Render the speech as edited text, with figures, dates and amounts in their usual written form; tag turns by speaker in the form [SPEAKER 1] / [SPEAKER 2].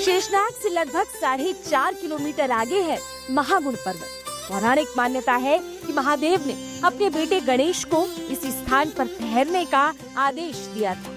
[SPEAKER 1] शेषनाग से लगभग 4.5 किलोमीटर आगे है महागुण पर्वत। पौराणिक मान्यता है कि महादेव ने अपने बेटे गणेश को इस स्थान पर ठहरने का आदेश दिया था।